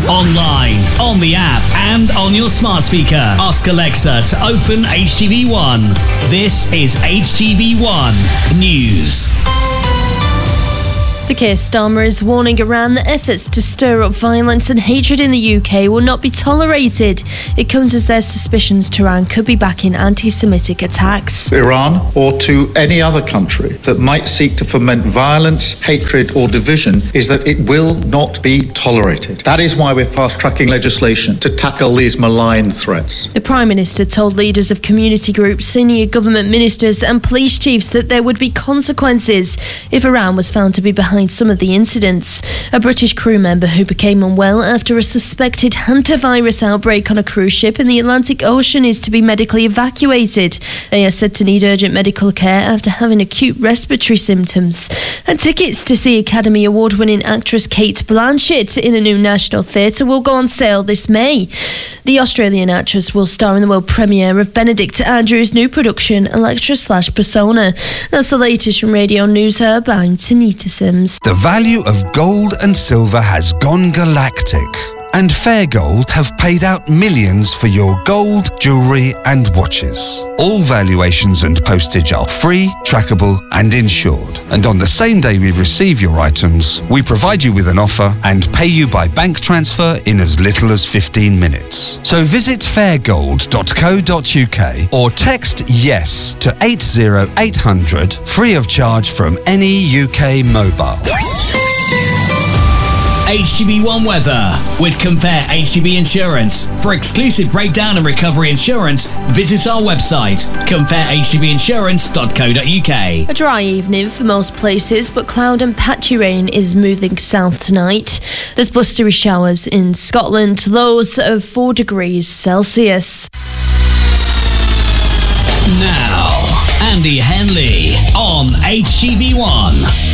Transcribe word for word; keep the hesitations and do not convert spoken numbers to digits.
Online, on the app, and on your smart speaker. Ask Alexa to open H T V one. This is H T V one News. Sir Keir Starmer is warning Iran that efforts to stir up violence and hatred in the U K will not be tolerated. It comes as their suspicions Tehran could be backing anti-Semitic attacks. Iran, or to any other country that might seek to foment violence, hatred or division, is that it will not be tolerated. That is why we're fast-tracking legislation to tackle these malign threats. The Prime Minister told leaders of community groups, senior government ministers and police chiefs that there would be consequences if Iran was found to be behind some of the incidents. A British crew member who became unwell after a suspected hantavirus outbreak on a cruise ship in the Atlantic Ocean is to be medically evacuated. They are said to need urgent medical care after having acute respiratory symptoms. And tickets to see Academy Award-winning actress Cate Blanchett in a new National Theatre will go on sale this May. The Australian actress will star in the world premiere of Benedict Andrews' new production, Electra slash Persona. That's the latest from Radio News Hub. I'm Tanita Sims. The value of gold and silver has gone galactic, and Fair Gold have paid out millions for your gold, jewellery and watches. All valuations and postage are free, trackable and insured. And on the same day we receive your items, we provide you with an offer and pay you by bank transfer in as little as fifteen minutes. So visit fair gold dot co dot uk or text YES to eight zero eight hundred free of charge from any U K mobile. H T V one weather with Compare H T V Insurance. For exclusive breakdown and recovery insurance, visit our website compare h t v insurance dot co dot uk. A dry evening for most places, but cloud and patchy rain is moving south tonight. There's blustery showers in Scotland, lows of four degrees Celsius. Now, Andy Henley on H T V one.